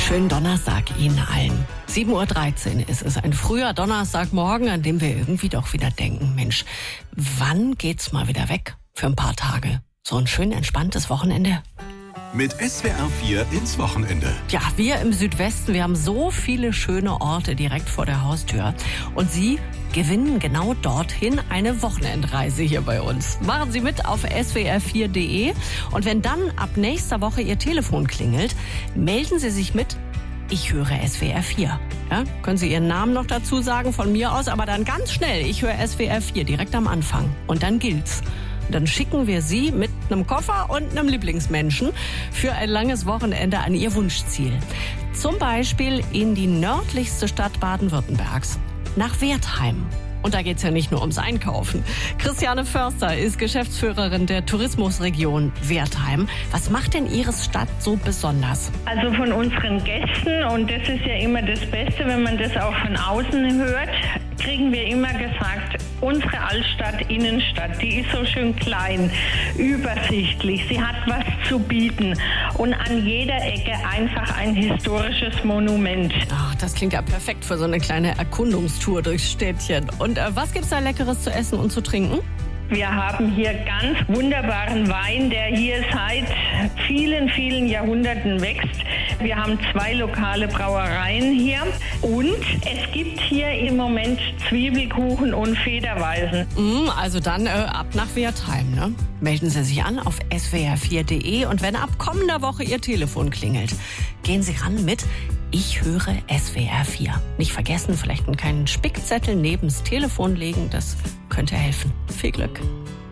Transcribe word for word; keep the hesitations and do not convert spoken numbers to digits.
Schönen Donnerstag Ihnen allen. sieben Uhr dreizehn ist es, ein früher Donnerstagmorgen, an dem wir irgendwie doch wieder denken, Mensch, wann geht's mal wieder weg für ein paar Tage? So ein schön entspanntes Wochenende. Mit S W R vier ins Wochenende. Ja, wir im Südwesten, wir haben so viele schöne Orte direkt vor der Haustür. Und Sie gewinnen genau dorthin eine Wochenendreise hier bei uns. Machen Sie mit auf S W R vier Punkt de. Und wenn dann ab nächster Woche Ihr Telefon klingelt, melden Sie sich mit, ich höre S W R vier. Ja, können Sie Ihren Namen noch dazu sagen von mir aus, aber dann ganz schnell, ich höre S W R vier direkt am Anfang. Und dann gilt's. Dann schicken wir Sie mit einem Koffer und einem Lieblingsmenschen für ein langes Wochenende an Ihr Wunschziel. Zum Beispiel in die nördlichste Stadt Baden-Württembergs, nach Wertheim. Und da geht's ja nicht nur ums Einkaufen. Christiane Förster ist Geschäftsführerin der Tourismusregion Wertheim. Was macht denn Ihre Stadt so besonders? Also von unseren Gästen, und das ist ja immer das Beste, wenn man das auch von außen hört, kriegen wir immer gesagt, unsere Altstadt, Innenstadt, die ist so schön klein, übersichtlich, sie hat was zu bieten und an jeder Ecke einfach ein historisches Monument. Ach, das klingt ja perfekt für so eine kleine Erkundungstour durchs Städtchen. Und äh, was gibt's da Leckeres zu essen und zu trinken? Wir haben hier ganz wunderbaren Wein, der hier seit vielen, vielen Jahrhunderten wächst. Wir haben zwei lokale Brauereien hier und es gibt hier im Moment Zwiebelkuchen und Federweisen. Mm, also dann äh, ab nach Wertheim, ne? Melden Sie sich an auf S W R vier Punkt de und wenn ab kommender Woche Ihr Telefon klingelt, gehen Sie ran mit Ich höre S W R vier. Nicht vergessen, vielleicht einen kleinen Spickzettel neben's Telefon legen, das könnte helfen. Viel Glück.